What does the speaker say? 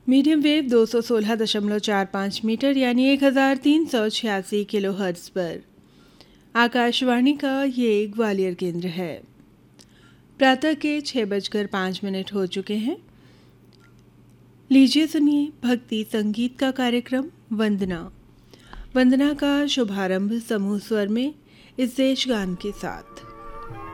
Medium wave 216.45 metre यानी 1386 kilo hertz पर आकाशवाणी का ये ग्वालियर केंद्र है। प्रातः के 6:05 हो चुके हैं। लीजिए सुनिए भक्ति संगीत का कार्यक्रम वंदना। वंदना का शुभारंभ समूह स्वर में इस देश गान के साथ।